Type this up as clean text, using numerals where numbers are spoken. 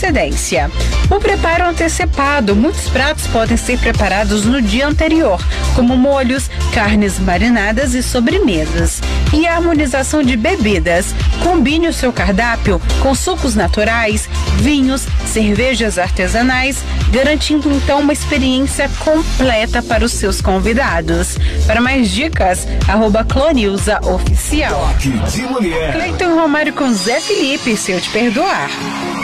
antecedência. O preparo antecipado. Muitos pratos podem ser preparados no dia anterior, como molhos, carnes marinadas e sobremesas. E a harmonização de bebidas. Combine o seu cardápio com sucos naturais, vinhos, cervejas artesanais, garantindo então uma experiência completa para os seus convidados. Para mais dicas, @Clonilza Oficial. Toque de Mulher. Cleiton Romário com Zé Felipe, se eu te perdoar.